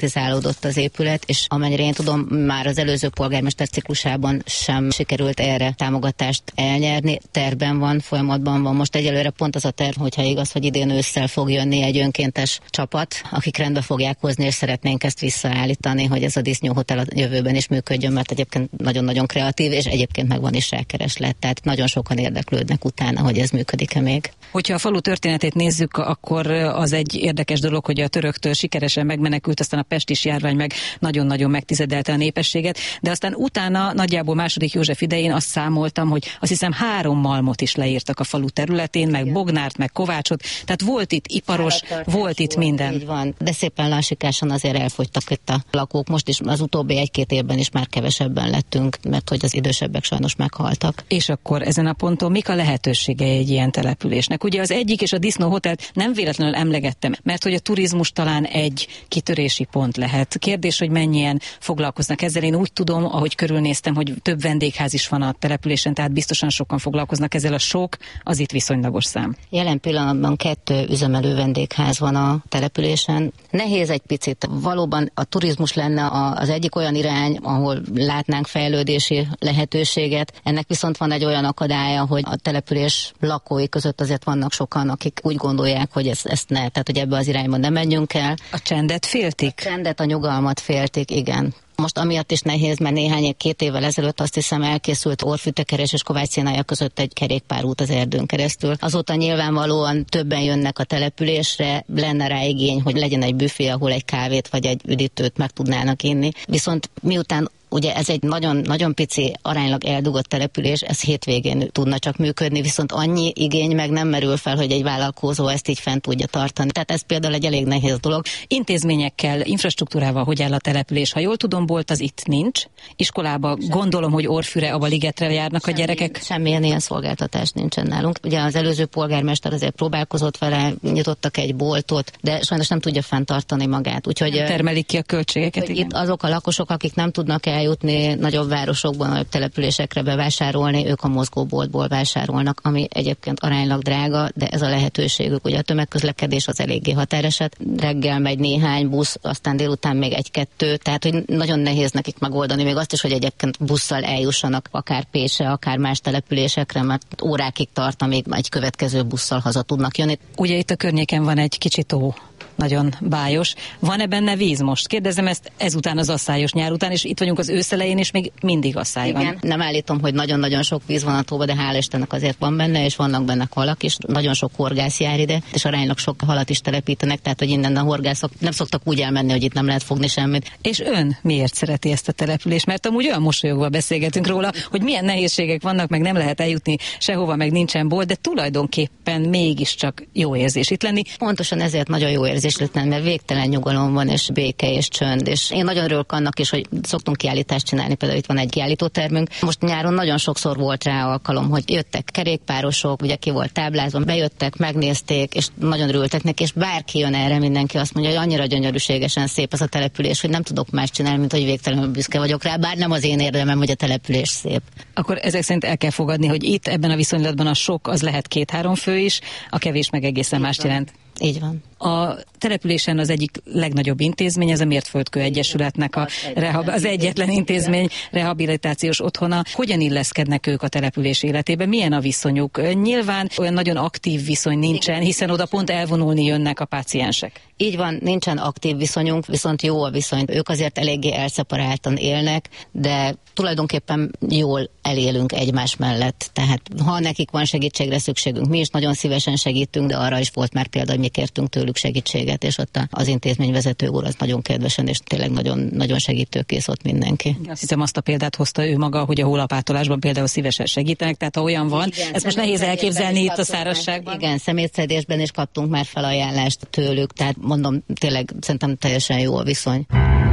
privatizálódott az épület, és amennyire én tudom, már az előző polgármester ciklusában sem sikerült erre támogatást elnyerni. Tervben van, folyamatban van. Most egyelőre pont az a terv, hogyha igaz, hogy idén ősszel fog jönni egy önkéntes csapat, akik rendbe fogják hozni, és szeretnénk ezt visszaállítani, hogy ez a disznóhotel a jövőben is működjön, mert egyébként nagyon-nagyon kreatív, és egyébként meg van is rákereslet. Tehát nagyon sokan érdeklődnek utána, hogy ez működik-e még. Hogyha a falu történetét nézzük, akkor az egy érdekes dolog, hogy a töröktől sikeresen megmenekült, aztán a pestis járvány meg nagyon-nagyon megtizedelte a népességet, de aztán utána nagyjából II. József idején azt számoltam, hogy azt hiszem 3 malmot is leírtak a falu területén, meg Bognárt, meg Kovácsot, tehát volt itt iparos, volt itt minden. Így van, de szépen lassikásan azért elfogytak itt a lakók. Most is az utóbbi 1-2 évben is már kevesebben lettünk, mert hogy az idősebbek sajnos meghaltak. És akkor ezen a ponton mik a lehetőségei egy ilyen településnek? Ugye az egyik, és a disznóhotelt nem véletlenül emlegettem, mert hogy a turizmus talán egy kitörési pont lehet. Kérdés, hogy mennyien foglalkoznak ezzel. Én úgy tudom, ahogy körülnéztem, hogy több vendégház is van a településen, tehát biztosan sokan foglalkoznak ezzel. A sok, az itt viszonylagos szám. Jelen pillanatban 2 üzemelő vendégház van a településen. Nehéz egy picit. Valóban a turizmus lenne az egyik olyan irány, ahol látnánk fejlődési lehetőséget. Ennek viszont van egy olyan akadálya, hogy a település lakói között azért vannak sokan, akik úgy gondolják, hogy ezt ne, tehát hogy ebbe az irányba nem menjünk el. A csendet féltik? A csendet, a nyugalmat féltik, igen. Most amiatt is nehéz, mert 2 évvel ezelőtt azt hiszem elkészült Orfűtekeres és Kovács Szénája között egy kerékpárút az erdőn keresztül. Azóta nyilvánvalóan többen jönnek a településre, lenne rá igény, hogy legyen egy büfé, ahol egy kávét vagy egy üdítőt meg tudnának inni. Viszont miután ugye ez egy nagyon pici, aránylag eldugott település, ez hétvégén tudna csak működni, viszont annyi igény meg nem merül fel, hogy egy vállalkozó ezt így fent tudja tartani. Tehát ez például egy elég nehéz dolog. Intézményekkel, infrastruktúrával hogy áll a település? Ha jól tudom, bolt az itt nincs. Iskolába gondolom, hogy Orfűre, a Ligetre járnak a gyerekek. Semmilyen ilyen szolgáltatás nincsen nálunk. Ugye az előző polgármester azért próbálkozott vele, nyitottak egy boltot, de sajnos nem tudja fenntartani magát. Úgyhogy termelik ki a költségeket. Itt azok a lakosok, akik nem tudnak eljutni nagyobb városokban, nagyobb településekre bevásárolni, ők a mozgóboltból vásárolnak, ami egyébként aránylag drága, de ez a lehetőségük. Ugye a tömegközlekedés az eléggé határeset. Reggel megy néhány busz, aztán délután még 1-2, tehát hogy nagyon nehéz nekik megoldani, még azt is, hogy egyébként busszal eljussanak akár Pécsre, akár más településekre, mert órákig tart, amíg egy következő busszal haza tudnak jönni. Ugye itt a környéken van egy kicsi tó, nagyon bájos. Van-e benne víz most? Kérdezem ezt ezután, az asszályos nyár után, és itt vagyunk az ősz elején, és még mindig asszály van. Igen, nem állítom, hogy nagyon-nagyon sok víz van a tóba, de hál' Istennek azért van benne, és vannak benne halak is. Nagyon sok horgász jár ide, és aránylag sok halat is telepítenek, tehát hogy innen a horgászok nem szoktak úgy elmenni, hogy itt nem lehet fogni semmit. És ön miért szereti ezt a települést? Mert amúgy olyan mosolyogva beszélgetünk róla, hogy milyen nehézségek vannak, meg nem lehet eljutni sehova, meg nincsen bolt, de tulajdonképpen mégiscsak jó érzés itt lenni. Pontosan ezért nagyon jó érzés lett, mert végtelen nyugalom van, és béke, és csönd, és én nagyon örülök annak is, hogy szoktunk kiállítást csinálni, például itt van egy kiállítótermünk. Most nyáron nagyon sokszor volt rá alkalom, hogy jöttek kerékpárosok, ugye ki volt táblázva, bejöttek, megnézték, és nagyon örültek neki, és bárki jön erre, mindenki azt mondja, hogy annyira gyönyörűségesen szép ez a település, hogy nem tudok más csinálni, mint hogy végtelenül büszke vagyok rá, bár nem az én érdemem, hogy a település szép. Akkor ezek szerint el kell fogadni, hogy itt ebben a viszonylatban a sok az lehet 2-3 fő is, a kevés meg egészen mást jelent. Így van. A településen az egyik legnagyobb intézmény, ez a Mértföldkő Egyesületnek az egyetlen intézmény, rehabilitációs otthona. Hogyan illeszkednek ők a település életébe? Milyen a viszonyuk? Nyilván olyan nagyon aktív viszony nincsen, hiszen oda pont elvonulni jönnek a páciensek. Így van, nincsen aktív viszonyunk, viszont jó a viszony. Ők azért eléggé elszeparáltan élnek, de tulajdonképpen jól elélünk egymás mellett. Tehát ha nekik van segítségre szükségünk, mi is nagyon szívesen segítünk, de arra is volt már példa, hogy mi kértünk tőlük segítséget, és ott az intézményvezető úr az nagyon kedvesen, és tényleg nagyon, nagyon segítőkész ott mindenki. Azt hiszem, azt a példát hozta ő maga, hogy a hólapátolásban például szívesen segítenek, tehát ha olyan van, igen, ezt most nehéz elképzelni itt a szárazságban. Igen, szemétszedésben is kaptunk már felajánlást tőlük, tehát mondom, tényleg szerintem teljesen jó a viszony.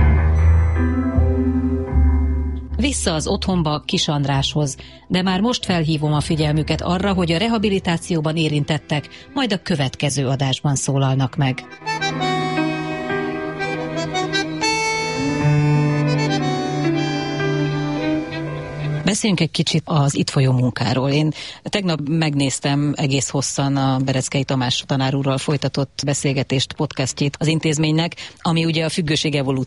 Vissza az otthonba Kis Andráshoz, de már most felhívom a figyelmüket arra, hogy a rehabilitációban érintettek majd a következő adásban szólalnak meg. Beszéljünk egy kicsit az itt folyó munkáról. Én tegnap megnéztem egész hosszan a Bereckei Tamás tanár úrral folytatott beszélgetést, podcastjét az intézménynek, ami ugye a függőség